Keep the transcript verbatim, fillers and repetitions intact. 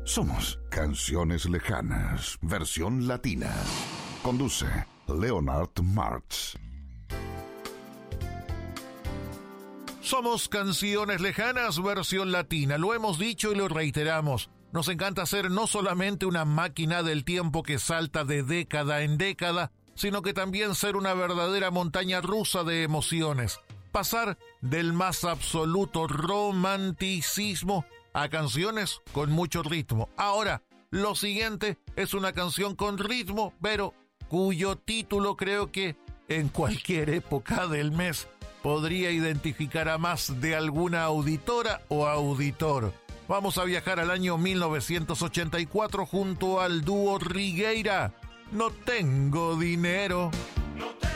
Somos Canciones Lejanas, versión latina. Conduce Leonard Martz. Somos Canciones Lejanas, versión latina. Lo hemos dicho y lo reiteramos. Nos encanta ser no solamente una máquina del tiempo que salta de década en década, sino que también ser una verdadera montaña rusa de emociones. Pasar del más absoluto romanticismo a canciones con mucho ritmo. Ahora, lo siguiente es una canción con ritmo, pero cuyo título creo que en cualquier época del mes podría identificar a más de alguna auditora o auditor. Vamos a viajar al año mil novecientos ochenta y cuatro junto al dúo Rigueira. No tengo dinero.